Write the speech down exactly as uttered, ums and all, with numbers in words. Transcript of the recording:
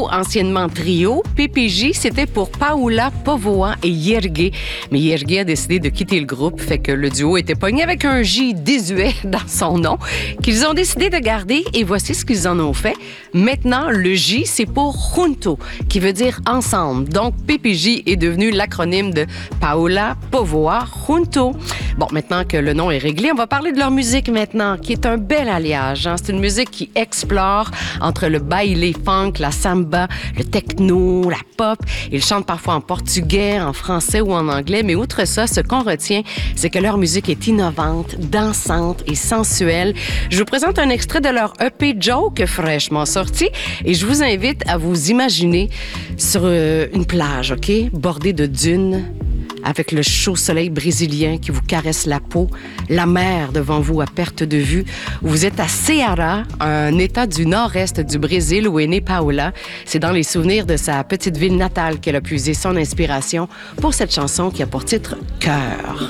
duo, anciennement trio. P P J, c'était pour Paula Povoa et Yergué. Mais Yergué a décidé de quitter le groupe, fait que le duo était pogné avec un J désuet dans son nom, qu'ils ont décidé de garder, et voici ce qu'ils en ont fait. Maintenant, le J, c'est pour Junto, qui veut dire ensemble. Donc, P P J est devenu l'acronyme de Paula Povoa Junto. Bon, maintenant que le nom est réglé, on va parler de leur musique maintenant, qui est un bel alliage. Hein? C'est une musique qui explore entre le baile funk, la samba, le techno, la pop. Ils chantent parfois en portugais, en français ou en anglais, mais outre ça, ce qu'on retient, c'est que leur musique est innovante, dansante et sensuelle. Je vous présente un extrait de leur E P Joke, fraîchement sorti, et je vous invite à vous imaginer sur euh, une plage, OK, bordée de dunes, avec le chaud soleil brésilien qui vous caresse la peau, la mer devant vous à perte de vue. Vous êtes à Ceará, un état du nord-est du Brésil où est née Paula. C'est dans les souvenirs de sa petite ville natale qu'elle a puisé son inspiration pour cette chanson qui a pour titre « Cœur ».